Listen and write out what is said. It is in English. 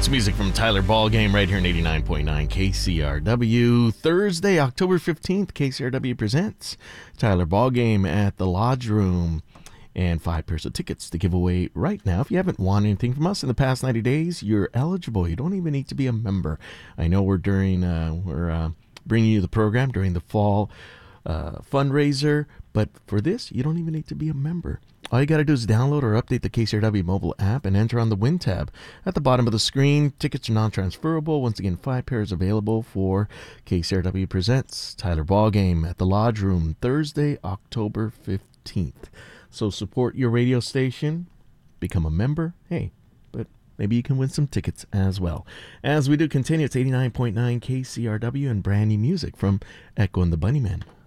Some music from Tyler Ballgame right here in 89.9 KCRW. Thursday, October 15th, KCRW presents Tyler Ballgame at the Lodge Room. And 5 pairs of tickets to give away right now. If you haven't won anything from us in the past 90 days, you're eligible. You don't even need to be a member. I know we're bringing you the program during the fall fundraiser, but for this, you don't even need to be a member. All you got to do is download or update the KCRW mobile app and enter on the Win tab. At the bottom of the screen, tickets are non-transferable. Once again, 5 pairs available for KCRW Presents Tyler Ballgame at the Lodge Room, Thursday, October 15th. So support your radio station, become a member. Hey, but maybe you can win some tickets as well. As we do continue, it's 89.9 KCRW and brand new music from Echo and the Bunnymen.